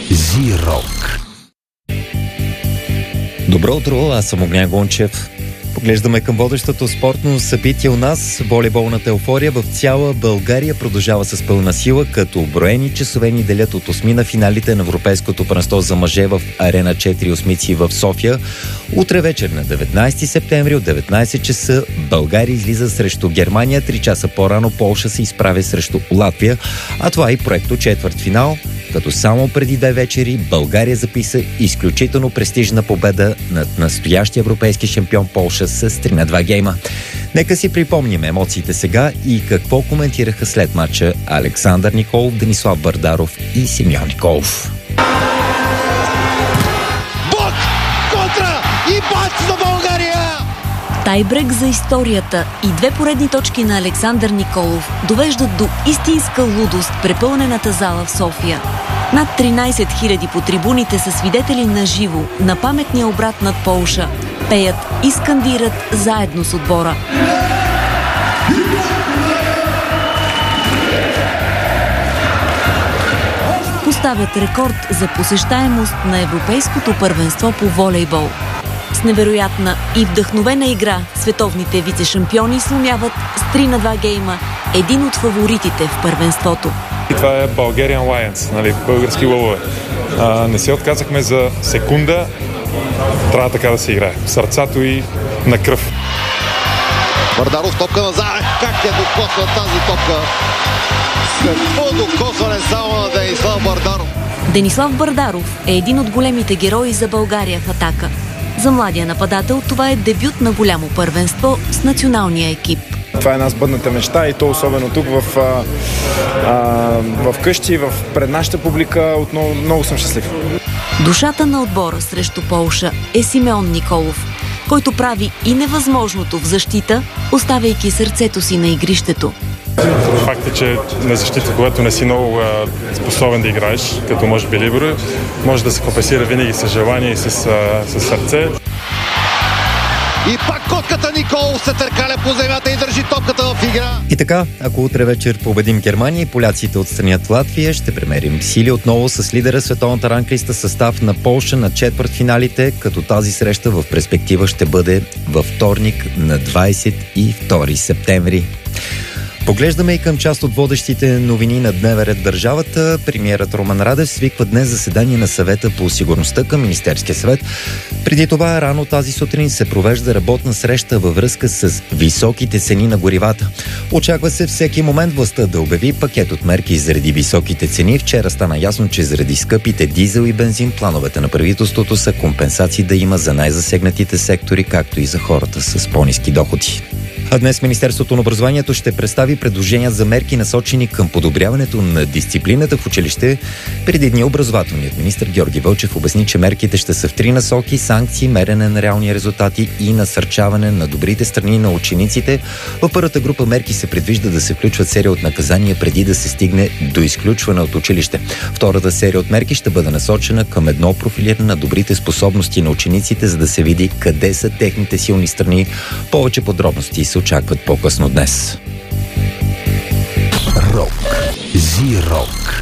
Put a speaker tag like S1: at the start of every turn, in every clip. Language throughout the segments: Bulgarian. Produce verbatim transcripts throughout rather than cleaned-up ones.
S1: Зирок.
S2: Добро утро, аз съм Огнян Гончев. Поглеждаме към водещото спортно събитие у нас. Волейболната еуфория в цяла България продължава с пълна сила, като броени часове ни делят от осмина финалите на Европейското първенство за мъже в Арена четири осмици в София. Утре вечер на деветнайсети септември от деветнайсет часа България излиза срещу Германия. Три часа по-рано Полша се изправя срещу Латвия. А това е и проекто четвъртфинал, като само преди две вечери България записа изключително престижна победа над настоящия европейски шампион Полша с три на два гейма. Нека си припомним емоциите сега и какво коментираха след матча Александър Николов, Денислав Бардаров и Симеон Николов.
S3: Блок! Контра! И пач за България!
S4: Тайбрек за историята и две поредни точки на Александър Николов довеждат до истинска лудост препълнената зала в София. Над тринайсет хиляди по трибуните са свидетели на живо на паметния обрат над Полша. Пеят и скандират заедно с отбора. Поставят рекорд за посещаемост на Европейското първенство по волейбол. С невероятна и вдъхновена игра световните вице-шампиони сломяват с три на два гейма един от фаворитите в първенството.
S5: И това е Bulgarian Lions, нали, български лъвове. А, не се отказахме за секунда, трябва така да се играе. Сърцато и на кръв.
S3: Бардаров, топка назад. Как е докосна тази топка? Какво докосване само на Денислав Бардаров?
S4: Денислав Бардаров е един от големите герои за България в атака. За младия нападател това е дебют на голямо първенство с националния екип.
S6: Това е една сбъдната мечта и то особено тук в, а, а, в къщи, в, пред нашата публика. Отново много съм щастлив.
S4: Душата на отбора срещу Полша е Симеон Николов, който прави и невъзможното в защита, оставяйки сърцето си на игрището.
S5: Факт е, че на защита, когато не си много а, способен да играеш, като може би либеро, може да се компенсира винаги с желание и с, а, с сърце.
S3: И пак котката Николов се търкаля по земята и държи топката в игра.
S2: И така, ако утре вечер победим Германия и поляците отстранят Латвия, ще премерим сили отново с лидера световната ранглиста състав на Полша на четвъртфиналите, като тази среща в перспектива ще бъде във вторник на двайсет и втори септември. Поглеждаме и към част от водещите новини на дневен ред държавата. Премиерът Румен Радев свиква днес заседание на съвета по сигурността към Министерския съвет. Преди това рано тази сутрин се провежда работна среща във връзка с високите цени на горивата. Очаква се всеки момент властта да обяви пакет от мерки заради високите цени. Вчера стана ясно, че заради скъпите дизел и бензин плановете на правителството са компенсации да има за най-засегнатите сектори, както и за хората с по-ниски доходи. А днес Министерството на образованието ще представи предложения за мерки, насочени към подобряването на дисциплината в училище. Преди дни образователният министър Георги Вълчев обясни, че мерките ще са в три насоки: санкции, мерене на реални резултати и насърчаване на добрите страни на учениците. В първата група мерки се предвижда да се включват серия от наказания преди да се стигне до изключване от училище. Втората серия от мерки ще бъде насочена към едно профилиране на добрите способности на учениците, за да се види къде са техните силни страни. Повече подробности се очакват по-късно днес.
S1: Рок. Зирок.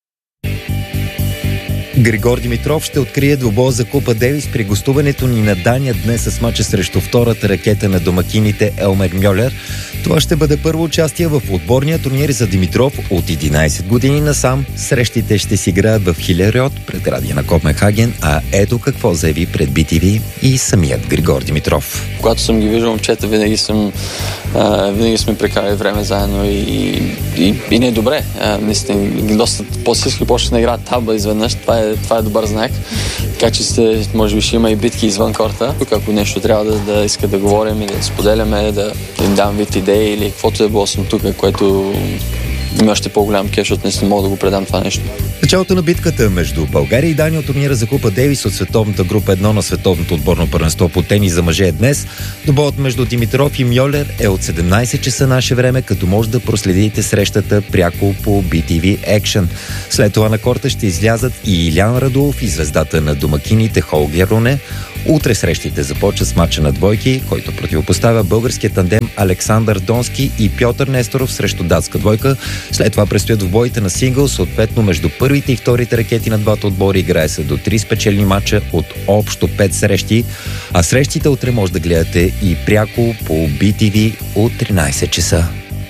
S2: Григор Димитров ще открие двубоя за Купа Дейвис при гостуването ни на Дания днес с мача срещу втората ракета на домакините Елмер Мьолер. Това ще бъде първо участие в отборния турнир за Димитров от единайсет години насам. Срещите ще си играят в Хилериот пред Радия Копенхаген, а ето какво заяви пред Би Ти Ви и самият Григор Димитров.
S7: Когато съм ги виждал момчета, винаги, съм, а, винаги сме прекарали време заедно и, и, и не е добре. А, наистина, доста по-силски почна да играят таба изведнъж. Това е, това е добър знак. Така че сте, може би ще има и битки извън корта. Тук ако нещо трябва да, да иска да говорим и да споделяме, да им дам вид идеи или каквото е било съм тук, което има още по-голям кеш, защото не мога да го предам това нещо.
S2: Началото на битката между България и Дания от турнира за Купа Дейвис от световната група едно на световното отборно първенство по тенис за мъже е днес. Добоят между Димитров и Мьолер е от седемнайсет часа наше време, като може да проследите срещата пряко по Би Ти Ви Action. След това на корта ще излязат и Илян Радулов и звездата на домакините Холгер Руне. Утре срещите започват с мача на двойки, който противопоставя българския тандем Александър Донски и Пьотър Несторов срещу датска двойка. След това предстоят в боите на сингъл, съответно между първите и вторите ракети на двата отбора. Играе се до три спечелни мача от общо пет срещи, а срещите утре може да гледате и пряко по Би Ти Ви от тринайсет часа.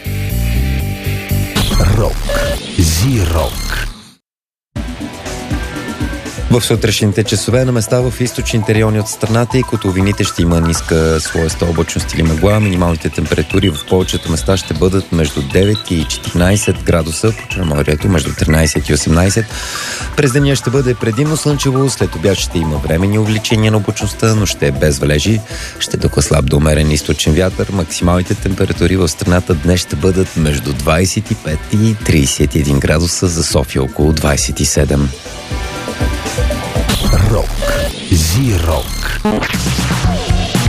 S1: Рок. Зи-рок.
S2: В сутрешните часове на места в източните райони от страната и котовините ще има ниска слоеста облачност или мъгла. Минималните температури в повечето места ще бъдат между девет и четиринайсет градуса, по Черноморието между тринайсет и осемнайсет. През деня ще бъде предимно слънчево, след обяд ще има временни увеличения на облачността, но ще е без валежи. Ще духа слаб до умерен източен вятър. Максималните температури в страната днес ще бъдат между двайсет и пет и трийсет и един градуса, за София около двайсет и седем.
S1: Рок. Зи-рок.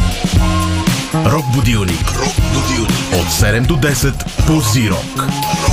S8: Рок будилник. Рок будилник. От седем до десет по Зи-рок.